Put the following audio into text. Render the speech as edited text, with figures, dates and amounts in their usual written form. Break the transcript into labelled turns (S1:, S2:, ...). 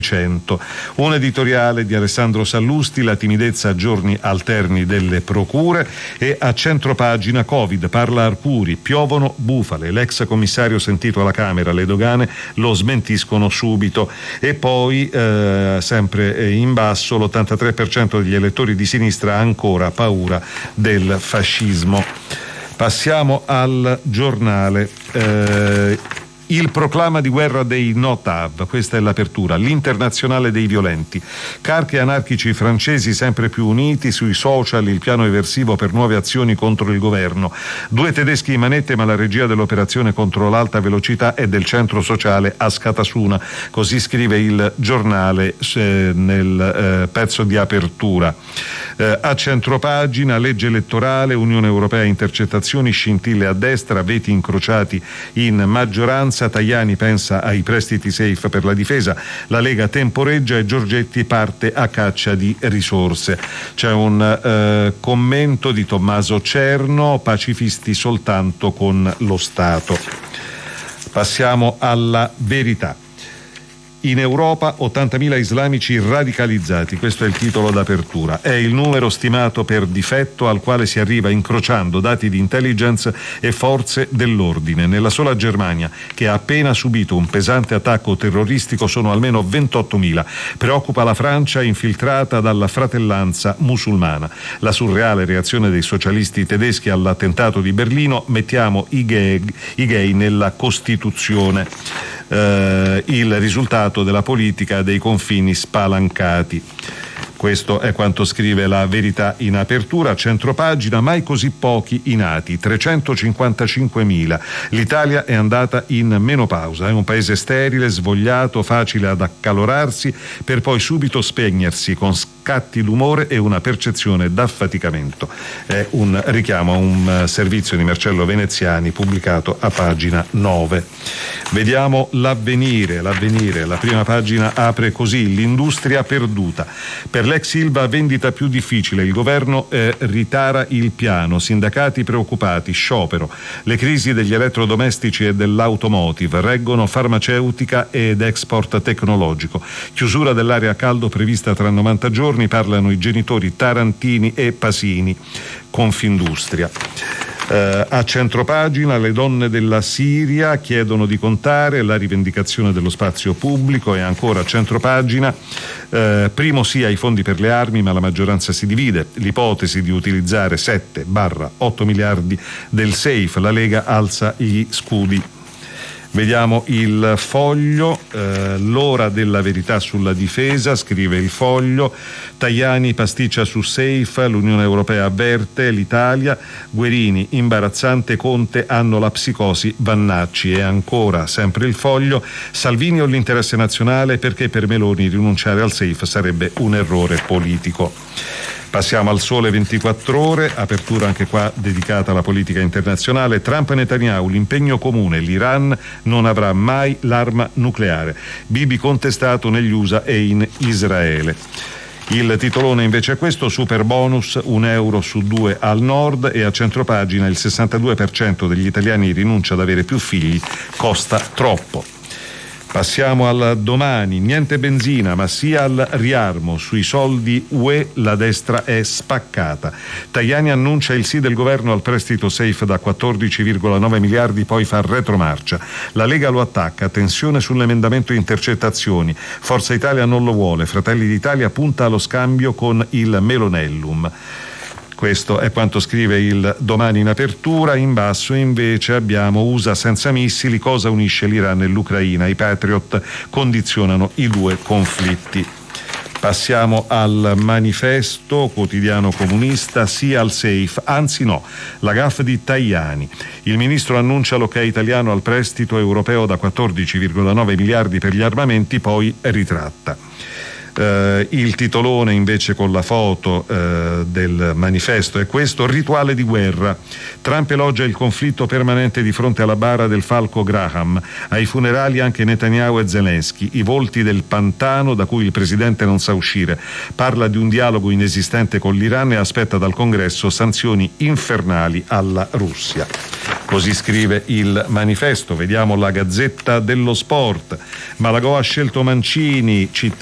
S1: Un editoriale di Alessandro Sallusti, la timidezza a giorni alterni delle procure, e a centropagina Covid, parla Arcuri, piovono bufale, l'ex commissario sentito alla Camera, le dogane lo smentiscono subito. E poi sempre in basso, l'83% degli elettori di sinistra ha ancora paura del fascismo. Passiamo al Giornale. Il proclama di guerra dei No-TAV, questa è l'apertura, l'internazionale dei violenti. Carchi e anarchici francesi sempre più uniti, sui social il piano eversivo per nuove azioni contro il governo. 2 tedeschi in manette, ma la regia dell'operazione contro l'alta velocità è del centro sociale a Scatasuna, così scrive il Giornale nel pezzo di apertura. A centropagina, legge elettorale, Unione Europea, intercettazioni, scintille a destra, veti incrociati in maggioranza. Tajani pensa ai prestiti safe per la difesa, la Lega temporeggia e Giorgetti parte a caccia di risorse. C'è un commento di Tommaso Cerno, pacifisti soltanto con lo Stato. Passiamo alla Verità. In Europa 80.000 islamici radicalizzati, questo è il titolo d'apertura. È il numero stimato per difetto al quale si arriva incrociando dati di intelligence e forze dell'ordine. Nella sola Germania, che ha appena subito un pesante attacco terroristico, sono almeno 28.000. Preoccupa la Francia, infiltrata dalla fratellanza musulmana. La surreale reazione dei socialisti tedeschi all'attentato di Berlino: mettiamo i gay nella Costituzione. Il risultato della politica dei confini spalancati. Questo è quanto scrive la Verità in apertura. Centropagina, mai così pochi i nati, 355.000. L'Italia è andata in menopausa, è un paese sterile, svogliato, facile ad accalorarsi, per poi subito spegnersi con scatti d'umore e una percezione d'affaticamento. È un richiamo a un servizio di Marcello Veneziani pubblicato a pagina 9. Vediamo l'Avvenire, la prima pagina apre così: l'industria perduta. Per l'ex Ilva vendita più difficile, il governo ritara il piano, sindacati preoccupati, sciopero. Le crisi degli elettrodomestici e dell'automotive, reggono farmaceutica ed export tecnologico. Chiusura dell'area a caldo prevista tra 90 giorni, parlano i genitori Tarantini e Pasini. Confindustria. A centropagina, le donne della Siria chiedono di contare, la rivendicazione dello spazio pubblico. E ancora a centropagina, primo sì ai fondi per le armi, ma la maggioranza si divide. L'ipotesi di utilizzare 7-8 miliardi del safe, la Lega alza gli scudi. Vediamo il Foglio, l'ora della verità sulla difesa, scrive il Foglio. Tajani pasticcia su safe, l'Unione Europea avverte l'Italia. Guerini, imbarazzante, Conte, hanno la psicosi Vannacci. E ancora, sempre il Foglio, Salvini o l'interesse nazionale, perché per Meloni rinunciare al safe sarebbe un errore politico. Passiamo al Sole 24 Ore, apertura anche qua dedicata alla politica internazionale. Trump e Netanyahu, l'impegno comune, l'Iran non avrà mai l'arma nucleare. Bibi contestato negli USA e in Israele. Il titolone invece è questo: super bonus, €1 su 2 al nord. E a centropagina, il 62% degli italiani rinuncia ad avere più figli, costa troppo. Passiamo al Domani, niente benzina ma sì al riarmo, sui soldi UE la destra è spaccata. Tajani annuncia il sì del governo al prestito safe da 14,9 miliardi, poi fa retromarcia. La Lega lo attacca, tensione sull'emendamento intercettazioni, Forza Italia non lo vuole, Fratelli d'Italia punta allo scambio con il Melonellum. Questo è quanto scrive il Domani in apertura. In basso invece abbiamo USA senza missili, cosa unisce l'Iran e l'Ucraina, i Patriot condizionano i due conflitti. Passiamo al Manifesto, quotidiano comunista, sì al safe, anzi no, la gaffe di Tajani. Il ministro annuncia l'ok italiano al prestito europeo da 14,9 miliardi per gli armamenti, poi ritratta. Il titolone invece con la foto del manifesto è questo: rituale di guerra. Trump elogia il conflitto permanente di fronte alla bara del falco Graham. Ai funerali anche Netanyahu e Zelensky, i volti del pantano da cui il presidente non sa uscire. Parla di un dialogo inesistente con l'Iran e aspetta dal Congresso sanzioni infernali alla Russia. Così scrive il manifesto. Vediamo la Gazzetta dello Sport. Malagò ha scelto Mancini,